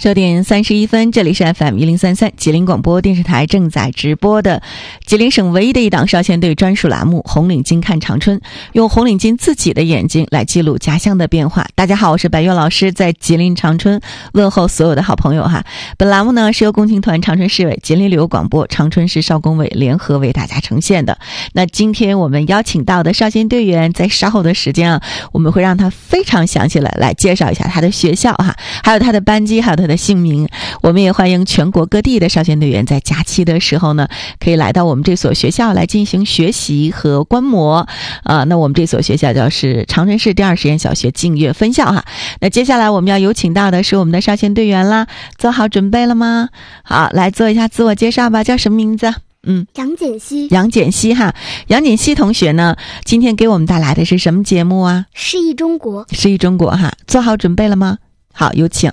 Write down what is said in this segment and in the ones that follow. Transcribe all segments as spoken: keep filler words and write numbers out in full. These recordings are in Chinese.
十点三十一分，这里是 F M 一零三三吉林广播电视台正在直播的吉林省唯一的一档少先队专属栏目《红领巾看长春》，用红领巾自己的眼睛来记录家乡的变化。大家好，我是白月老师，在吉林长春问候所有的好朋友哈。本栏目呢是由共青团长春市委、吉林旅游广播、长春市少工委联合为大家呈现的。那今天我们邀请到的少先队员，在稍后的时间啊，我们会让他非常详细的来介绍一下他的学校哈，还有他的班级，还有他的姓名。我们也欢迎全国各地的少先队员在假期的时候呢，可以来到我们这所学校来进行学习和观摩啊、呃。那我们这所学校就是长春市第二实验小学净月分校哈。那接下来我们要有请到的是我们的少先队员啦，做好准备了吗？好，来做一下自我介绍吧，叫什么名字？嗯， 杨简熙。 杨简熙哈，杨简熙同学呢，今天给我们带来的是什么节目啊？ 诗意中国。 诗意中国哈，做好准备了吗？好，有请。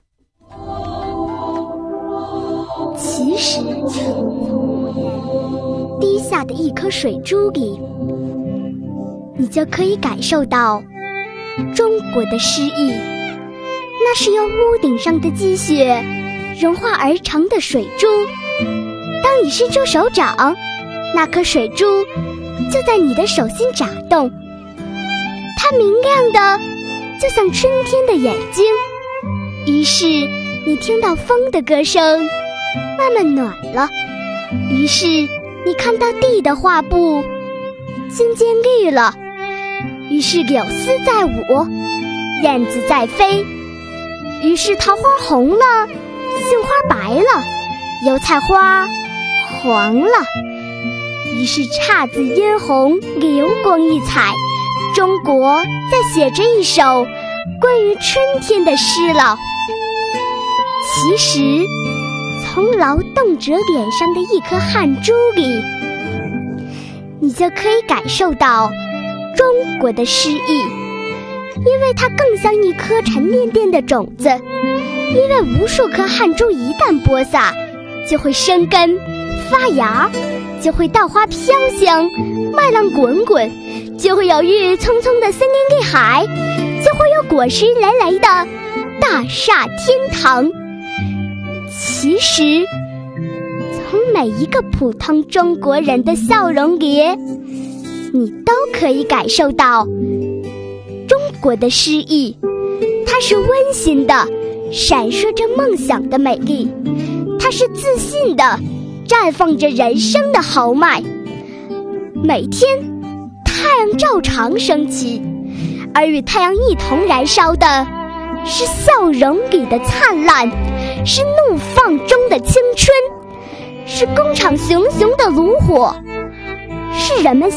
其实，滴下的一颗水珠里，你就可以感受到中国的诗意。那是由屋顶上的积雪融化而成的水珠。当你伸出手掌，那颗水珠就在你的手心眨动，它明亮的就像春天的眼睛。于是你听到风的歌声慢慢暖了，于是你看到地的画布渐渐绿了，于是柳丝在舞，燕子在飞，于是桃花红了，杏花白了，油菜花黄了，于是姹紫嫣红，流光溢彩，中国在写着一首关于春天的诗了。其实从劳动者脸上的一颗汗珠里，你就可以感受到中国的诗意，因为它更像一颗沉甸甸的种子，因为无数颗汗珠一旦播撒，就会生根发芽，就会稻花飘香，麦浪滚滚，就会有郁郁葱葱的森林绿海，就会有果实累累的大厦天堂。其实从每一个普通中国人的笑容里，你都可以感受到中国的诗意。它是温馨的，闪烁着梦想的美丽，它是自信的，绽放着人生的豪迈。每天太阳照常升起，而与太阳一同燃烧的是笑容里的灿烂，是怒放中的青春，是工厂熊熊的炉火，是人们